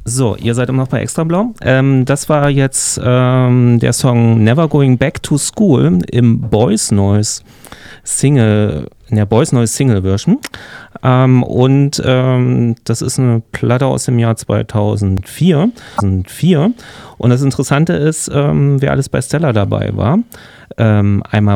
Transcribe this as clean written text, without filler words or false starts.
So, ihr seid immer noch bei Extra Blau. Das war jetzt der Song Never Going Back to School im Boys Noise Single, in der Boys Noise Single Version. Das ist eine Platte aus dem Jahr 2004. Und das Interessante ist, wer alles bei Stella dabei war. Einmal